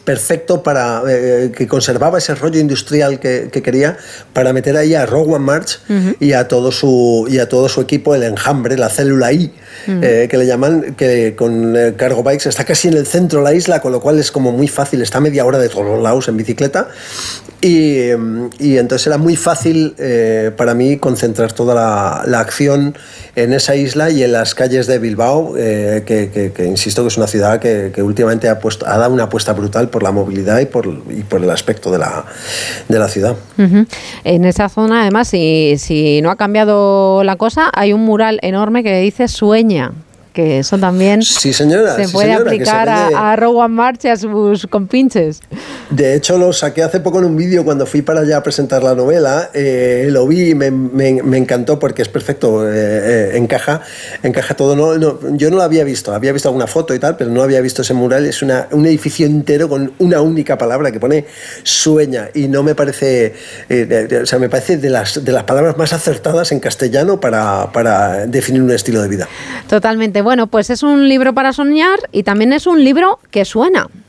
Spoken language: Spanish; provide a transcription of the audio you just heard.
perfecto para que conservaba ese rollo industrial que quería, para meter ahí a Rowan March y a todo su equipo, el enjambre, la célula I, que le llaman, que con Cargo Bikes está casi en el centro de la isla, con lo cual es como muy fácil, está a media hora de todos lados en bicicleta, y entonces era muy fácil para mí concentrar toda la acción en esa isla y en las calles de Bilbao, que insisto que es una ciudad que últimamente ha dado una apuesta brutal por la movilidad y por el aspecto de la ciudad. En esa zona, además, si no ha cambiado la cosa, hay un mural enorme que dice Sueña, que eso también sí, señora, se puede aplicar a Rowan March y a sus compinches. De hecho, lo saqué hace poco en un vídeo cuando fui para allá a presentar la novela. Lo vi y me encantó porque es perfecto, encaja todo. Yo no lo había visto alguna foto y tal, pero no había visto ese mural. Es un edificio entero con una única palabra que pone Sueña, y no me parece, me parece de las palabras más acertadas en castellano para definir un estilo de vida. Totalmente. Bueno, pues es un libro para soñar y también es un libro que suena.